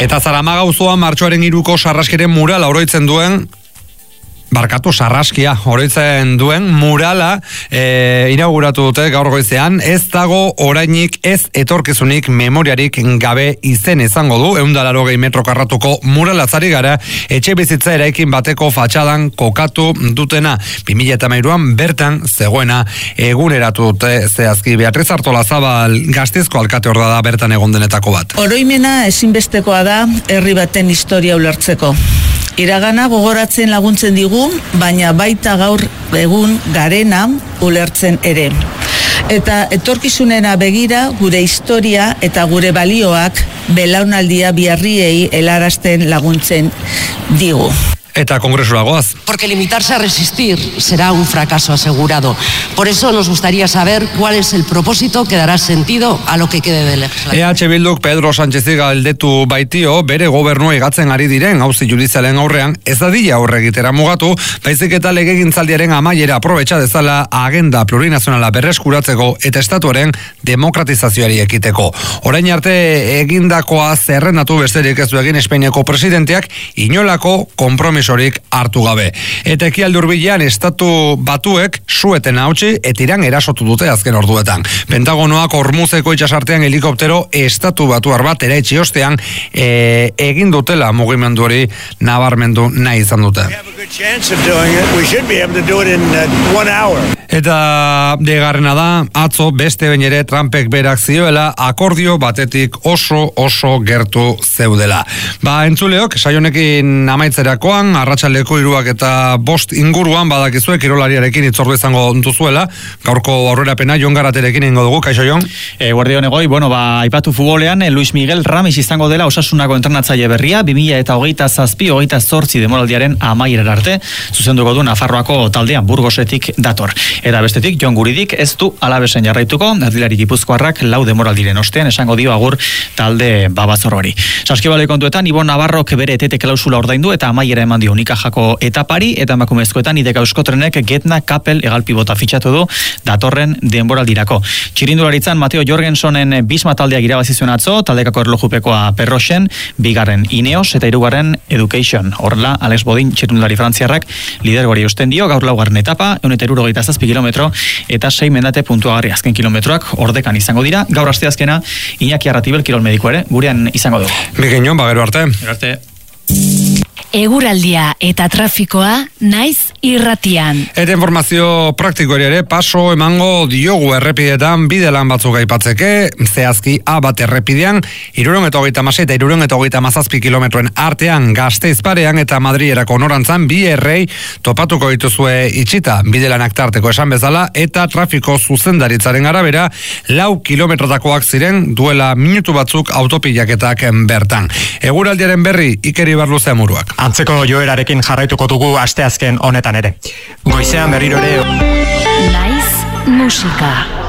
Eta Zaramaga auzoan martxoaren 3ko sarraskiren murala oroitzen duen sarraskia oroitzen duen murala inauguratu dute gaur goizean. Ez dago orainik ez etorkizunik memoriarik gabe izen izango du. 180 metro karratuko muralatzari gara, etxe bizitza eraikin bateko fatxadan kokatu dutena. 2013an bertan zegoena eguneratu dute zehazki. Beatriz Artolazabal Gasteizko alkate orda da bertan egon denetako bat. Oroimena ezinbestekoa da herri baten historia ulertzeko. Iragana gogoratzen laguntzen digu, baina baita gaur egun garena ulertzen ere. Eta etorkizunera begira gure historia eta gure balioak belaunaldia biarriei helarazten laguntzen digu. Eta kongresura goaz. Porque limitarse a resistir será un fracaso asegurado. Por eso nos gustaría saber cuál es el propósito que dará sentido a lo que quede de legislatura. EH Bilduk Pedro Sánchezi galdetu baitio bere gobernua igatzen ari diren auzi judizialen aurrean ez dadila aurre egitera mugatu, baizik eta legegintzaldiaren amaiera aprobetxa dezala agenda plurinazionala berreskuratzeko eta estatuaren demokratizazioari ekiteko. Orain arte egindakoa zerrendatu besterik ez du egin Espainiako presidenteak inolako konpromisorik hartu gabe. Eta ekialde hurbilean estatu batuek sueten hautsi eta Iran erasotu dute azken orduetan. Pentagonoak Hormuzeko itsasartean helikoptero estatu batuar bat eraitsi ostean egin dutela mugimendu hori nabarmendu nahi izan dute. Eta degarrena da, atzo beste behin ere Trumpek berak zioela akordio batetik oso gertu zeudela. Entzuleok, saionekin amaitzerakoan, arratsaldeko 3:05 inguruan badakizue kirolariarekin hitzordu izango duzuela. Gaurko aurrerapena Jon Garaterekin eingo dugu. Kaixo Jon. Guardion egoi, aipatu futbolean Luis Miguel Ramis izango dela Osasunako entrenatzaile berria 2027-28 demoraldiaren amaierara arte zuzenduko du Nafarroako taldean Burgosetik dator. Eta bestetik Jon Guridik ez du Alavesen jarraituko, erdilari Gipuzkoarrak 4 demoraldiren ostean esango dio agur talde babazorroari. Saskibaloi kontuetan Ibon Navarrok bere etete klausula ordaindu eta amaiera eman dio Unikajako etapari, eta emakumezkoetan Ideka Euskotrenek Getna Kapel hegalpibota fitxatu du datorren denboraldirako. Txirindularitzan Mateo Jorgensonen Bisma taldeak irabazi zuen atzo, taldekako erlojupekoa Perrosen, 2. Ineos eta 3. Education. Horrela, Alex Bodin txirindulari frantziarrak lidergoari eusten dio, gaur 4. etapa, 177 kilometro eta 6 mendate puntuagarri azken kilometroak ordekan izango dira. Gaur asteazkena Iñaki Arratibel kirol mediko ere gurean izango dugu. Bigainon, gero arte. Eguraldia eta trafikoa naiz irratian. Eta informazio praktikoari ere paso emango diogu errepidetan bidelan batzuk aipatzeke, zehazki A1 errepidean 336 eta 337 kilometroen artean Gasteiz parean eta Madrilerako norantzan bi errei topatuko dituzue itxita bidelanak tarteko esan bezala, eta trafiko zuzendaritzaren arabera 4 kilometrotakoak ziren duela minutu batzuk autopilaketak bertan. Eguraldiaren berri Iker Ibarluze Amuruak. Antzeko joerarekin jarraituko dugu asteazken honetan ere. Goizean berriro ere. Naiz musika.